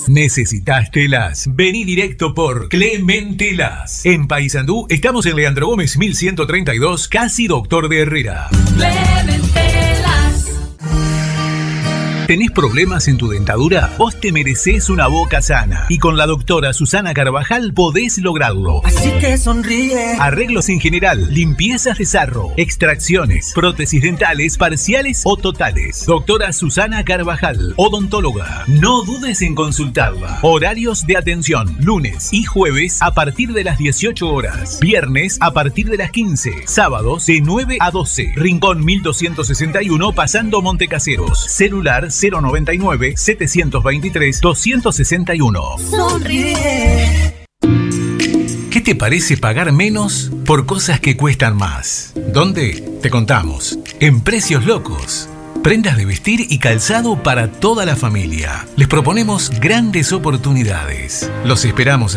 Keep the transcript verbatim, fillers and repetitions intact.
¿Necesitas telas? Vení directo por Clementelas. En Paysandú estamos en Leandro Gómez mil ciento treinta y dos, casi Doctor de Herrera. Clementelas. ¿Tenés problemas en tu dentadura? Vos te merecés una boca sana. Y con la doctora Susana Carvajal podés lograrlo. Así que sonríe. Arreglos en general, limpiezas de sarro, extracciones, prótesis dentales parciales o totales. Doctora Susana Carvajal, odontóloga. No dudes en consultarla. Horarios de atención: lunes y jueves a partir de las dieciocho horas. Viernes a partir de las quince. Sábados de nueve a doce. Rincón mil doscientos sesenta y uno, pasando Montecaseros. Celular cero noventa y nueve, setecientos veintitrés, doscientos sesenta y uno. Sonríe. ¿Qué te parece pagar menos por cosas que cuestan más? ¿Dónde? Te contamos. En Precios Locos. Prendas de vestir y calzado para toda la familia. Les proponemos grandes oportunidades. Los esperamos